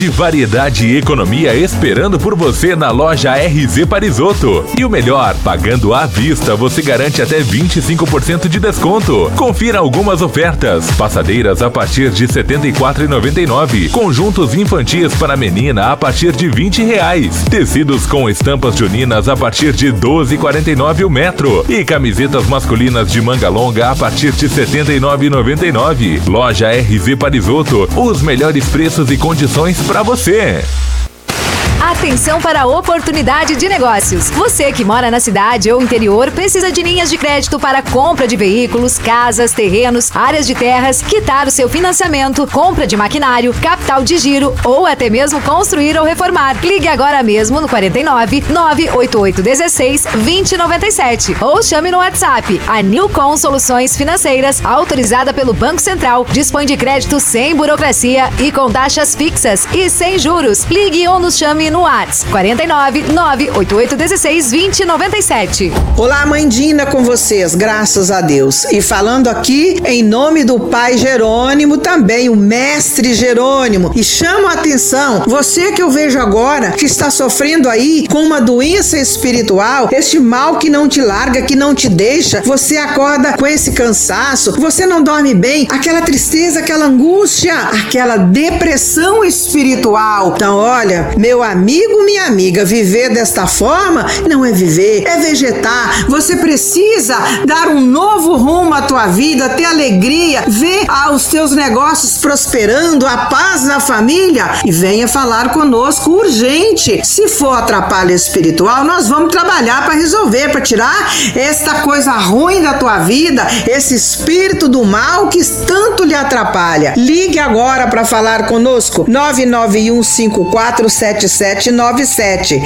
De variedade e economia esperando por você na loja RZ Parisotto. E o melhor, pagando à vista, você garante até 25% de desconto. Confira algumas ofertas. Passadeiras a partir de R$ 74,99. Conjuntos infantis para menina a partir de R$ 20. Tecidos com estampas juninas a partir de R$ 12,49 o metro. E camisetas masculinas de manga longa a partir de R$ 79,99. Loja RZ Parisotto. Os melhores preços e condições para você. Atenção para a oportunidade de negócios. Você que mora na cidade ou interior precisa de linhas de crédito para compra de veículos, casas, terrenos, áreas de terras, quitar o seu financiamento, compra de maquinário, capital de giro ou até mesmo construir ou reformar. Ligue agora mesmo no 49 988 16 2097 ou chame no WhatsApp. A Newcom Soluções Financeiras, autorizada pelo Banco Central, dispõe de crédito sem burocracia e com taxas fixas e sem juros. Ligue ou nos chame no WhatsApp 49 988 16 2097. Olá, mãe Dina com vocês, graças a Deus. E falando aqui em nome do pai Jerônimo, também o mestre Jerônimo. E chamo a atenção, você que eu vejo agora, que está sofrendo aí com uma doença espiritual, este mal que não te larga, que não te deixa, você acorda com esse cansaço, você não dorme bem, aquela tristeza, aquela angústia, aquela depressão espiritual. Então, olha, meu amigo, minha amiga, viver desta forma não é viver, é vegetar. Você precisa dar um novo rumo à tua vida, ter alegria, ver os teus negócios prosperando, a paz na família, e venha falar conosco urgente. Se for atrapalho espiritual, nós vamos trabalhar para resolver, para tirar esta coisa ruim da tua vida, esse espírito do mal que tanto lhe atrapalha. Ligue agora para falar conosco, 991547797,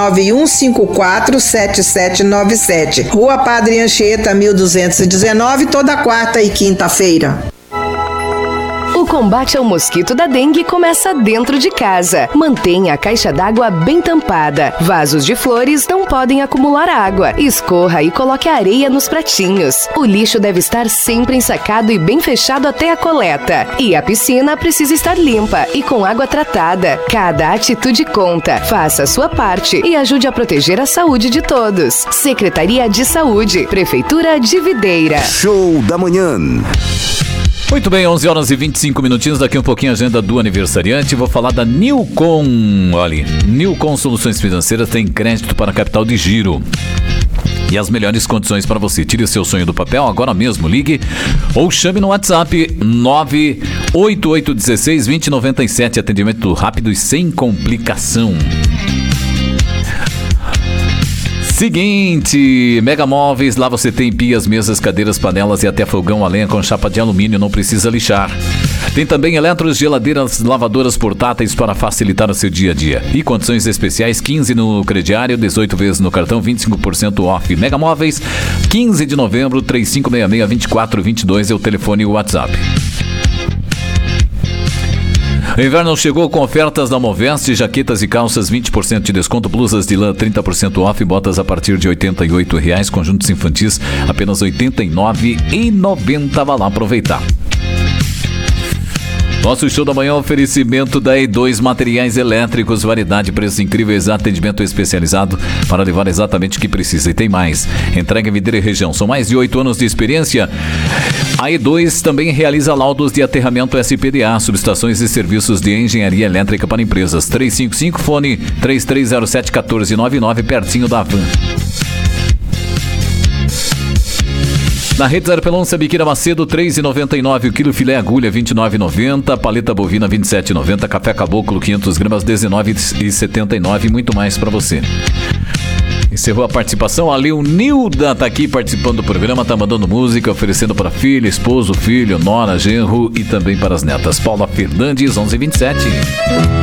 991547797, Rua Padre Anchieta, 1219, toda quarta e quinta-feira. O combate ao mosquito da dengue começa dentro de casa. Mantenha a caixa d'água bem tampada. Vasos de flores não podem acumular água. Escorra e coloque a areia nos pratinhos. O lixo deve estar sempre ensacado e bem fechado até a coleta. E a piscina precisa estar limpa e com água tratada. Cada atitude conta. Faça a sua parte e ajude a proteger a saúde de todos. Secretaria de Saúde, Prefeitura de Videira. Show da manhã. Muito bem, 11 horas e 25 minutinhos, daqui um pouquinho a agenda do aniversariante. Vou falar da Newcom. Olha, Newcom Soluções Financeiras tem crédito para capital de giro e as melhores condições para você. Tire o seu sonho do papel agora mesmo, ligue ou chame no WhatsApp 98816 2097, atendimento rápido e sem complicação. Seguinte, Mega Móveis, lá você tem pias, mesas, cadeiras, panelas e até fogão a lenha com chapa de alumínio, não precisa lixar. Tem também eletros, geladeiras, lavadoras portáteis para facilitar o seu dia a dia. E condições especiais, 15 no crediário, 18 vezes no cartão, 25% off. Mega Móveis, 15 de novembro, 3566-2422 é o telefone e o WhatsApp. O inverno chegou com ofertas da Moveste, jaquetas e calças 20% de desconto, blusas de lã 30% off, botas a partir de R$ 88,00, conjuntos infantis apenas R$ 89,90. Vá lá aproveitar. Nosso show da manhã, oferecimento da E2 Materiais Elétricos, variedade, preços incríveis, atendimento especializado para levar exatamente o que precisa. E tem mais, entrega em Videira e região, são mais de 8 anos de experiência. A E2 também realiza laudos de aterramento SPDA, subestações e serviços de engenharia elétrica para empresas. 355, fone 3307-1499, pertinho da Van. Na rede Zero Pelonça, biqueira Macedo, R$ 3,99 o quilo, filé agulha, R$ 29,90, paleta bovina, R$ 27,90, café caboclo, 500 gramas, R$ 19,79, muito mais para você. Encerrou a participação, a Leonilda tá aqui participando do programa, tá mandando música, oferecendo para filha, esposo, filho, nora, genro e também para as netas. Paula Fernandes, 11h27.